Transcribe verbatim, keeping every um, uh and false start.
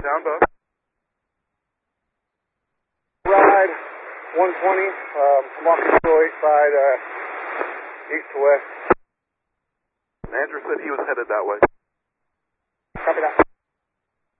down both. Ride one twenty, um, I'm off the two oh eight side, uh, east to west. Andrew said he was headed that way. Copy that.